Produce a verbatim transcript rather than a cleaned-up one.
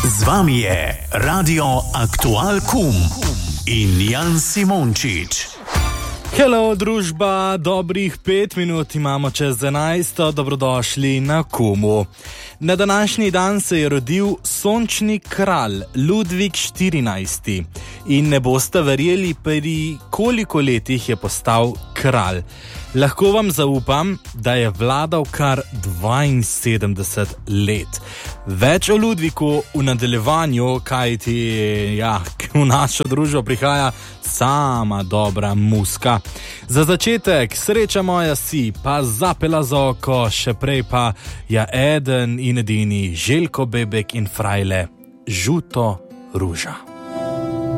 Z vami je Radio Aktual Kum in Jan Simončič. Hello, družba, dobrih pet minut imamo čez enajsto, dobrodošli na Kumu. Na današnji dan se je rodil sončni kralj Ludvik štirinajsti in ne boste verjeli, pri koliko letih je postal kralj. Lahko vam zaupam, da je vladal kar dvainsedemdeset let. Več o Ludviku v nadaljevanju, kajti ja, v našo družbo prihaja sama dobra muska. Za začetek, sreča moja si, pa zapela za oko, še prej pa ja eden in edini Željko Bebek in Frajle, Žuto ruža.